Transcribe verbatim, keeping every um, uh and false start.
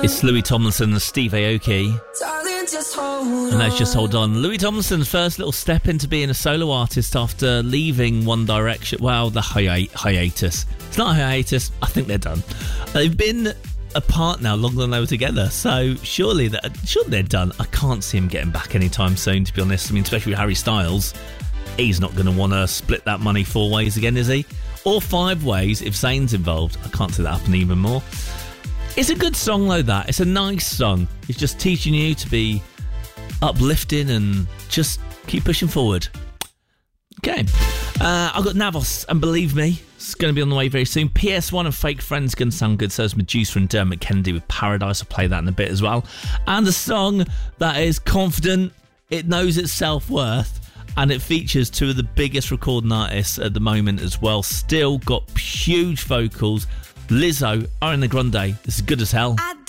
It's Louis Tomlinson and Steve Aoki. And let's just hold on. Louis Tomlinson's first little step into being a solo artist after leaving One Direction. Well, the hi- hiatus. It's not a hiatus. I think they're done. They've been apart now longer than they were together. So surely, that, surely they're done. I can't see him getting back anytime soon, to be honest. I mean, especially with Harry Styles. He's not going to want to split that money four ways again, is he? Or five ways if Zayn's involved. I can't see that happening even more. It's a good song, though, that. It's a nice song. It's just teaching you to be uplifting and just keep pushing forward. Okay. Uh, I've got Navos, and believe me, it's going to be on the way very soon. P S one and Fake Friends going to sound good. So is Medusa and Dermot Kennedy with Paradise. I'll play that in a bit as well. And a song that is confident. It knows its self-worth. And it features two of the biggest recording artists at the moment as well. Still got huge vocals. Lizzo, Ariana Grande. This is Good as Hell. I